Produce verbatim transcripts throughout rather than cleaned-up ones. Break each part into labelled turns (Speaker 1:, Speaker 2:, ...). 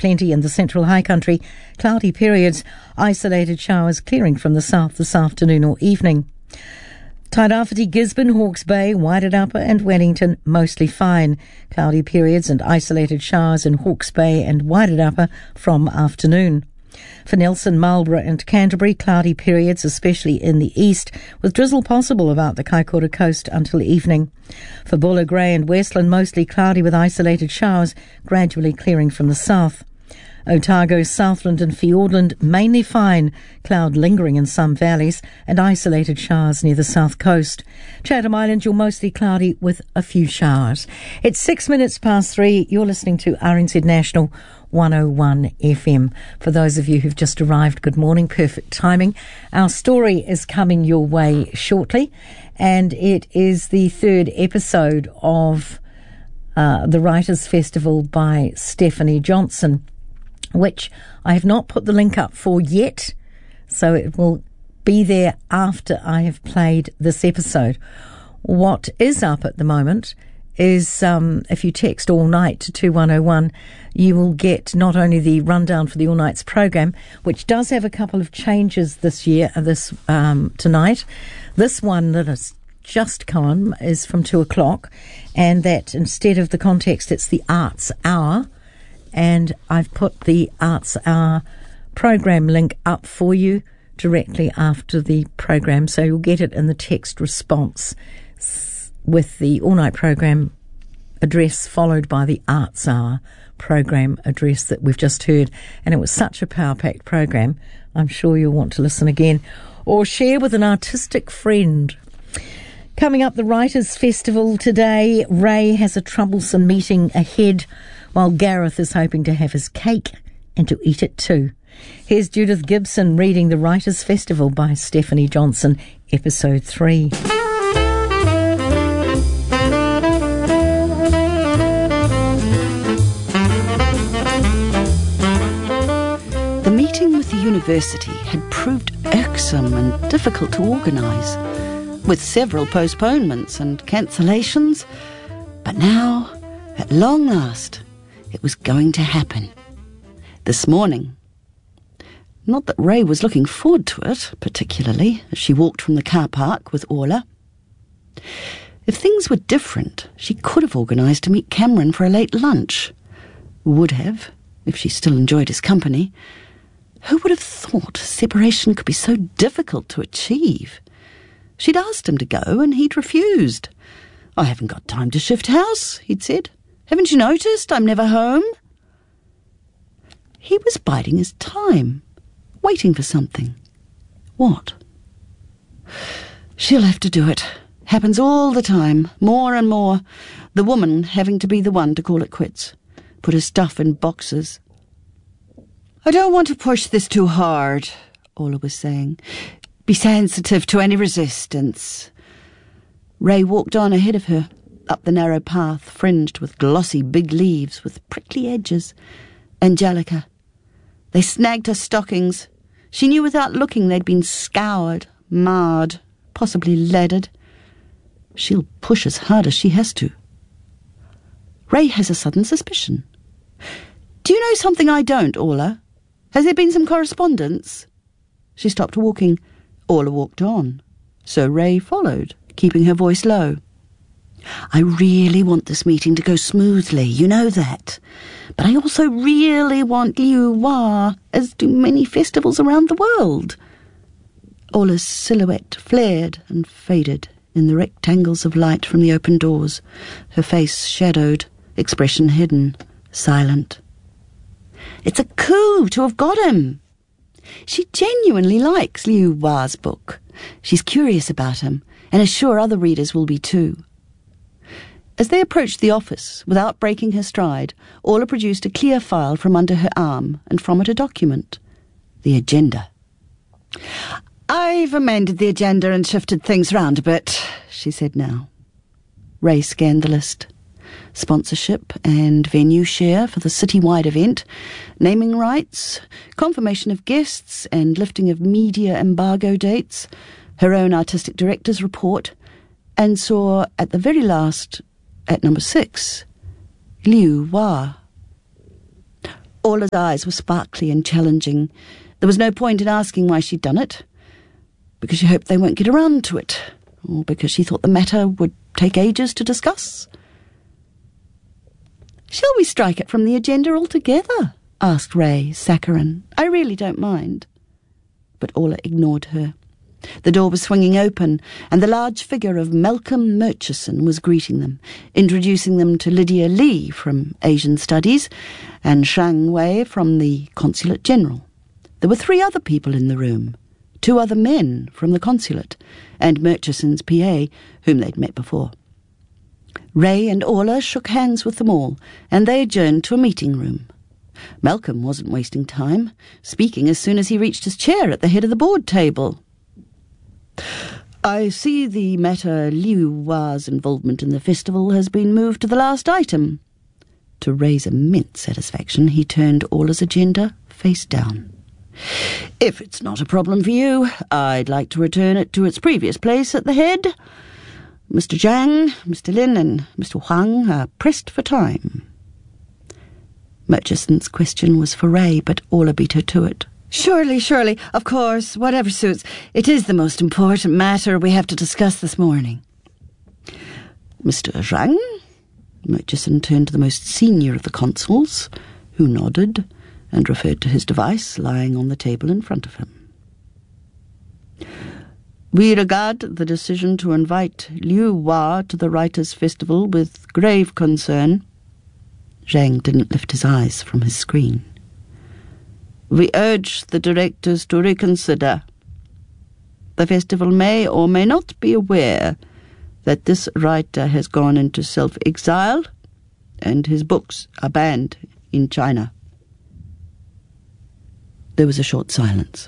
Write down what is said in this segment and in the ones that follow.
Speaker 1: plenty in the central high country. Cloudy periods, isolated showers clearing from the south this afternoon or evening. Tairāwhiti, Gisborne, Hawke's Bay, Wairarapa and Wellington, mostly fine. Cloudy periods and isolated showers in Hawke's Bay and Wairarapa from afternoon. For Nelson, Marlborough and Canterbury, cloudy periods, especially in the east, with drizzle possible about the Kaikoura coast until evening. For Buller, Grey and Westland, mostly cloudy with isolated showers, gradually clearing from the south. Otago, Southland and Fiordland, mainly fine, cloud lingering in some valleys, and isolated showers near the south coast. Chatham Island, you're mostly cloudy with a few showers. It's six minutes past three. You're listening to R N Z National one oh one F M. For those of you who've just arrived, good morning, perfect timing. Our story is coming your way shortly, and it is the third episode of uh, the Writers' Festival by Stephanie Johnson, which I have not put the link up for yet, so it will be there after I have played this episode. What is up at the moment is um, if you text all night to two one oh one, you will get not only the rundown for the All Nights program, which does have a couple of changes this year, uh, this um, tonight. This one that has just come on is from two o'clock, and that instead of the context, it's the Arts Hour. And I've put the Arts Hour program link up for you directly after the program, so you'll get it in the text response with the all-night program address followed by the Arts Hour program address that we've just heard. And it was such a power-packed program, I'm sure you'll want to listen again or share with an artistic friend. Coming up, the Writers' Festival today. Ray has a troublesome meeting ahead, while Gareth is hoping to have his cake and to eat it too. Here's Judith Gibson reading The Writers' Festival by Stephanie Johnson, Episode three.
Speaker 2: The meeting with the university had proved irksome and difficult to organise, with several postponements and cancellations. But now, at long last, it was going to happen. This morning. Not that Ray was looking forward to it, particularly, as she walked from the car park with Orla. If things were different, she could have organised to meet Cameron for a late lunch. Would have, if she still enjoyed his company. Who would have thought separation could be so difficult to achieve? She'd asked him to go, and he'd refused. "I haven't got time to shift house," he'd said. "Haven't you noticed I'm never home?" He was biding his time, waiting for something. What? She'll have to do it. Happens all the time, more and more. The woman having to be the one to call it quits. Put her stuff in boxes. "I don't want to push this too hard," Orla was saying. "Be sensitive to any resistance." Ray walked on ahead of her, up the narrow path fringed with glossy big leaves with prickly edges. Angelica. They snagged her stockings. She knew without looking they'd been scoured, marred, possibly leaded. She'll push as hard as she has to. Ray has a sudden suspicion. "Do you know something I don't, Orla? Has there been some correspondence?" She stopped walking. Orla walked on. So Ray followed, keeping her voice low. "I really want this meeting to go smoothly, you know that. But I also really want Liu Hua, as do many festivals around the world." Orla's silhouette flared and faded in the rectangles of light from the open doors, her face shadowed, expression hidden, silent. "It's a coup to have got him." She genuinely likes Liu Hua's book. She's curious about him, and is sure other readers will be too. As they approached the office, without breaking her stride, Orla produced a clear file from under her arm, and from it a document. The agenda. "I've amended the agenda and shifted things round a bit," she said now. Ray scanned the list. Sponsorship and venue share for the citywide event, naming rights, confirmation of guests and lifting of media embargo dates, her own artistic director's report, and saw at the very last, at number six, Liu Hua. Orla's eyes were sparkly and challenging. There was no point in asking why she'd done it, because she hoped they won't get around to it, or because she thought the matter would take ages to discuss. "Shall we strike it from the agenda altogether?" asked Ray, saccharine. "I really don't mind." But Orla ignored her. The door was swinging open, and the large figure of Malcolm Murchison was greeting them, introducing them to Lydia Lee from Asian Studies and Shang Wei from the Consulate General. There were three other people in the room, two other men from the consulate, and Murchison's P A, whom they'd met before. Ray and Orla shook hands with them all, and they adjourned to a meeting room. Malcolm wasn't wasting time, speaking as soon as he reached his chair at the head of the board table. "I see the matter Liu Hua's involvement in the festival has been moved to the last item." To Ray's immense satisfaction, he turned Orla's agenda face down. "If it's not a problem for you, I'd like to return it to its previous place at the head. Mister Zhang, Mister Lin and Mister Huang are pressed for time." Murchison's question was for Ray, but Orla beat her to it. "Surely, surely, of course, whatever suits. It is the most important matter we have to discuss this morning." "Mister Zhang?" Murchison turned to the most senior of the consuls, who nodded and referred to his device lying on the table in front of him. "We regard the decision to invite Liu Hua to the Writers' Festival with grave concern." Zhang didn't lift his eyes from his screen. "We urge the directors to reconsider. The festival may or may not be aware that this writer has gone into self-exile and his books are banned in China." There was a short silence.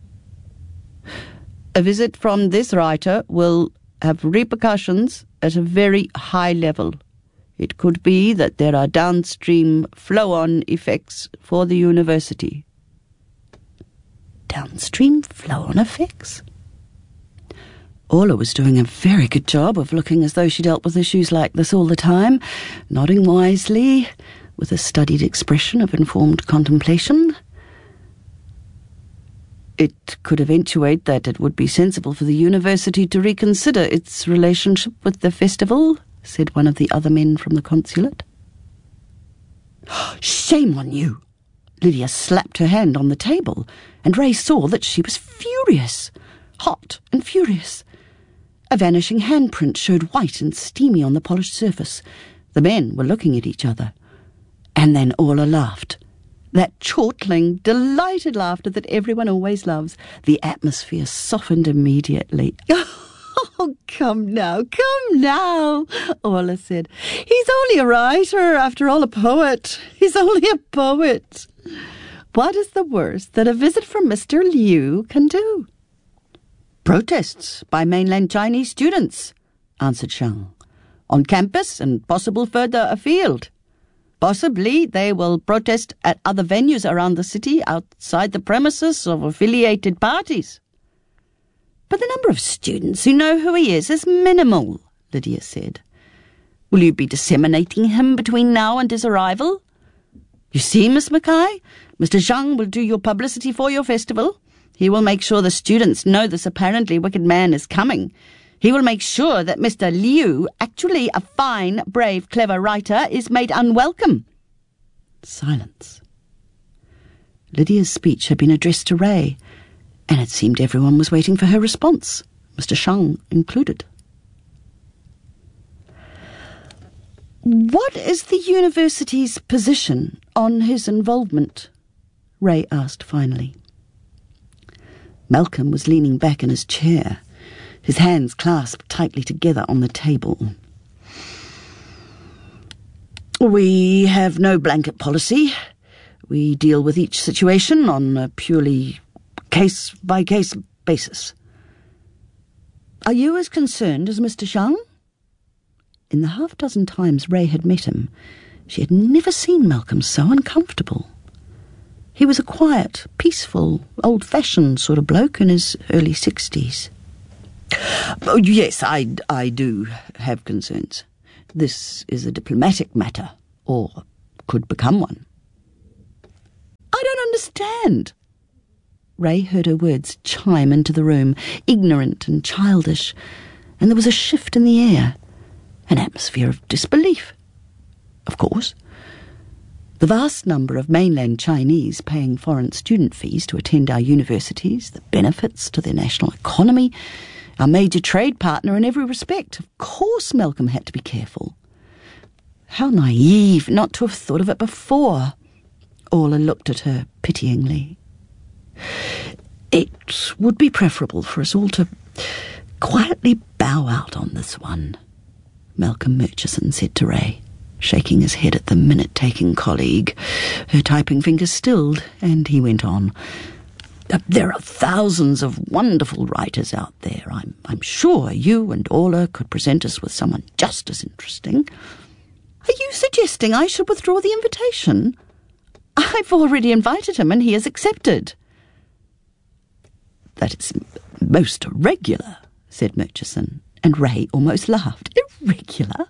Speaker 2: "A visit from this writer will have repercussions at a very high level. It could be that there are downstream flow-on effects for the university." Downstream flow-on effects? Orla was doing a very good job of looking as though she dealt with issues like this all the time, nodding wisely, with a studied expression of informed contemplation. "It could eventuate that it would be sensible for the university to reconsider its relationship with the festival," said one of the other men from the consulate. "Shame on you!" Lydia slapped her hand on the table, and Ray saw that she was furious, hot and furious. A vanishing handprint showed white and steamy on the polished surface. The men were looking at each other. And then Orla laughed. That chortling, delighted laughter that everyone always loves. The atmosphere softened immediately. "Oh, come now, come now," Orla said. "He's only a writer, after all, a poet. He's only a poet. What is the worst that a visit from Mister Liu can do?" "Protests by mainland Chinese students," answered Shang, "on campus and possible further afield. Possibly they will protest at other venues around the city outside the premises of affiliated parties." "But the number of students who know who he is is minimal," Lydia said. "Will you be disseminating him between now and his arrival? You see, Miss Mackay, Mister Zhang will do your publicity for your festival. He will make sure the students know this apparently wicked man is coming. He will make sure that Mister Liu, actually a fine, brave, clever writer, is made unwelcome." Silence. Lydia's speech had been addressed to Ray, and it seemed everyone was waiting for her response, Mister Shang included. "What is the university's position on his involvement?" Ray asked finally. Malcolm was leaning back in his chair, his hands clasped tightly together on the table. "We have no blanket policy. We deal with each situation on a purely case-by-case basis." "Are you as concerned as Mister Shang?" In the half-dozen times Ray had met him, she had never seen Malcolm so uncomfortable. He was a quiet, peaceful, old-fashioned sort of bloke in his early sixties. "Oh, yes, I, I do have concerns. This is a diplomatic matter, or could become one." don't understand. Ray heard her words chime into the room, ignorant and childish, and there was a shift in the air, an atmosphere of disbelief. Of course, the vast number of mainland Chinese paying foreign student fees to attend our universities, the benefits to their national economy, our major trade partner in every respect. Of course Malcolm had to be careful. How naive not to have thought of it before. Orla looked at her pityingly. It would be preferable for us all to quietly bow out on this one, Malcolm Murchison said to Ray, shaking his head at the minute-taking colleague. Her typing fingers stilled, and he went on. There are thousands of wonderful writers out there. I'm, I'm sure you and Orla could present us with someone just as interesting. Are you suggesting I should withdraw the invitation? I've already invited him, and he has accepted. That is most irregular, said Murchison, and Ray almost laughed. Irregular?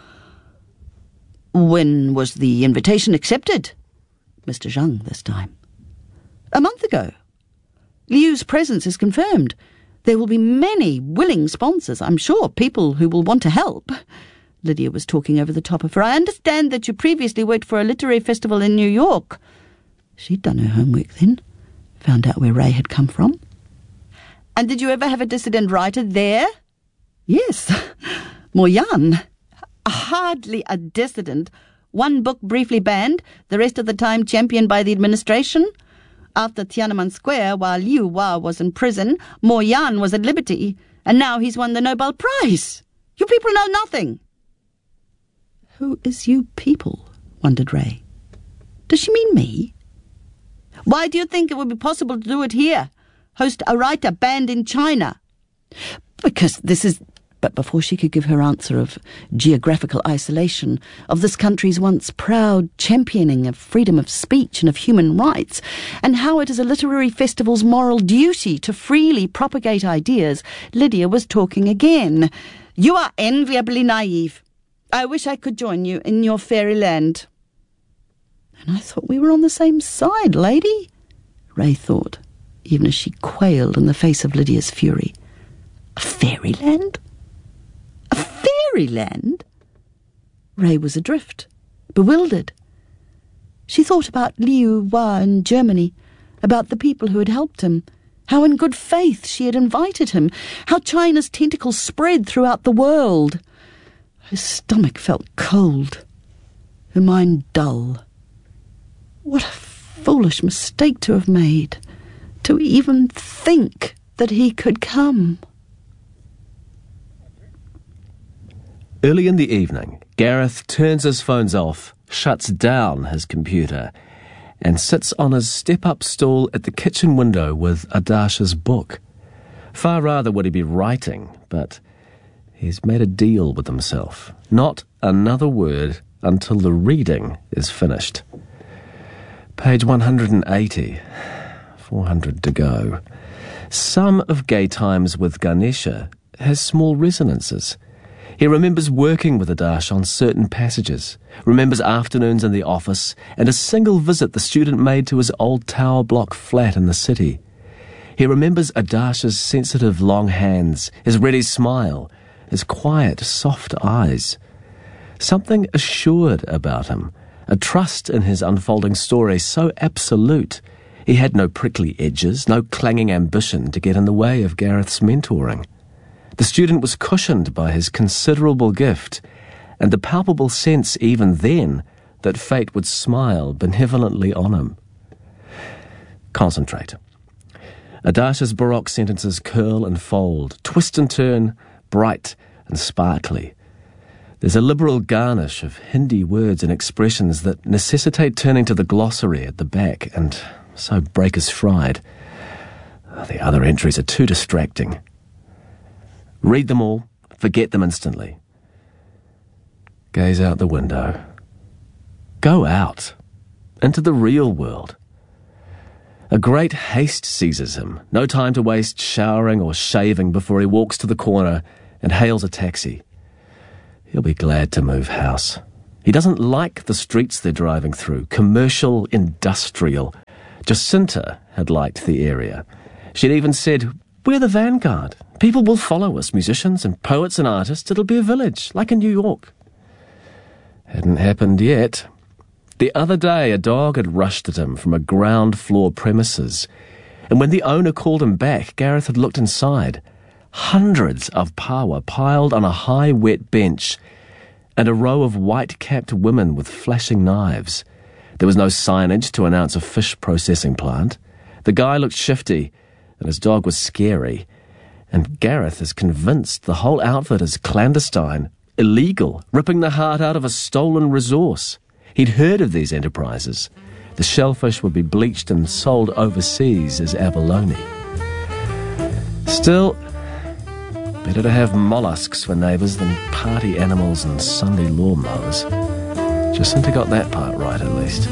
Speaker 2: When was the invitation accepted? Mister Zhang this time. A month ago. Liu's presence is confirmed. There will be many willing sponsors, I'm sure, people who will want to help. Lydia was talking over the top of her. I understand that you previously worked for a literary festival in New York. She'd done her homework then, found out where Ray had come from. And did you ever have a dissident writer there? Yes, Mo Yan. Hardly a dissident. One book briefly banned, the rest of the time championed by the administration. After Tiananmen Square, while Liu Hua was in prison, Mo Yan was at liberty, and now he's won the Nobel Prize. You people know nothing. Who is you people? Wondered Ray. Does she mean me? Why do you think it would be possible to do it here? Host a writer banned in China? Because this is... But before she could give her answer of geographical isolation, of this country's once proud championing of freedom of speech and of human rights, and how it is a literary festival's moral duty to freely propagate ideas, Lydia was talking again. You are enviably naive. I wish I could join you in your fairyland. And I thought we were on the same side, lady, Ray thought, even as she quailed in the face of Lydia's fury. A fairyland? A fairyland? Ray was adrift, bewildered. She thought about Liu Hua in Germany, about the people who had helped him, how in good faith she had invited him, how China's tentacles spread throughout the world. Her stomach felt cold, her mind dull. What a foolish mistake to have made, to even think that he could come.
Speaker 3: Early in the evening, Gareth turns his phones off, shuts down his computer, and sits on his step-up stool at the kitchen window with Adasha's book. Far rather would he be writing, but he's made a deal with himself. Not another word until the reading is finished. Page one hundred eighty. four hundred to go. Some of Gay Times with Ganesha has small resonances. He remembers working with Adasha on certain passages, remembers afternoons in the office, and a single visit the student made to his old tower block flat in the city. He remembers Adasha's sensitive long hands, his ready smile, his quiet, soft eyes. Something assured about him, a trust in his unfolding story so absolute. He had no prickly edges, no clanging ambition to get in the way of Gareth's mentoring. The student was cushioned by his considerable gift, and the palpable sense even then that fate would smile benevolently on him. Concentrate. Adasha's Baroque sentences curl and fold, twist and turn, bright and sparkly. There's a liberal garnish of Hindi words and expressions that necessitate turning to the glossary at the back, and so break his stride. The other entries are too distracting. Read them all, forget them instantly. Gaze out the window. Go out, into the real world. A great haste seizes him, no time to waste showering or shaving before he walks to the corner and hails a taxi. He'll be glad to move house. He doesn't like the streets they're driving through, commercial, industrial. Jacinta had liked the area. She'd even said, "We're the vanguard. People will follow us, musicians and poets and artists. It'll be a village, like in New York." Hadn't happened yet. The other day, a dog had rushed at him from a ground floor premises, and when the owner called him back, Gareth had looked inside. Hundreds of paua piled on a high wet bench, and a row of white-capped women with flashing knives. There was no signage to announce a fish processing plant. The guy looked shifty, and his dog was scary. And Gareth is convinced the whole outfit is clandestine, illegal, ripping the heart out of a stolen resource. He'd heard of these enterprises. The shellfish would be bleached and sold overseas as abalone. Still, better to have mollusks for neighbours than party animals and Sunday lawnmowers. Jacinta got that part right, at least.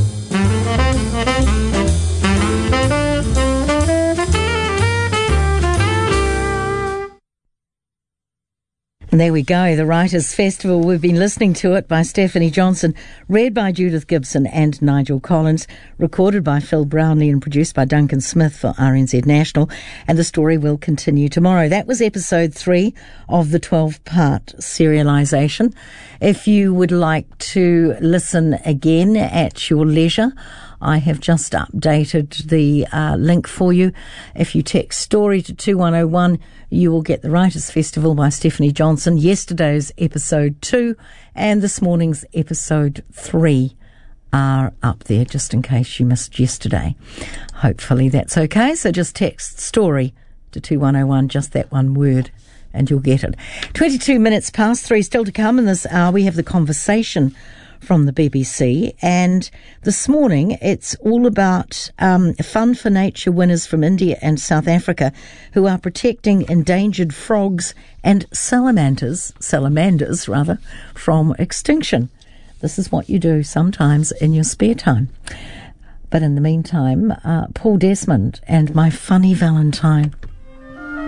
Speaker 1: And there we go, the Writers' Festival. We've been listening to it by Stephanie Johnson, read by Judith Gibson and Nigel Collins, recorded by Phil Brownlee and produced by Duncan Smith for R N Z National. And the story will continue tomorrow. That was episode three of the twelve-part serialisation. If you would like to listen again at your leisure, I have just updated the uh, link for you. If you text story to two one oh one, you will get the Writers' Festival by Stephanie Johnson, yesterday's episode two, and this morning's episode three are up there, just in case you missed yesterday. Hopefully that's okay. So just text story to two one oh one, just that one word, and you'll get it. twenty-two minutes past three, still to come in this hour. We have the conversation from the B B C, and this morning it's all about um, Fund for Nature winners from India and South Africa who are protecting endangered frogs and salamanders, salamanders rather, from extinction. This is what you do sometimes in your spare time. But in the meantime, uh, Paul Desmond and My Funny Valentine.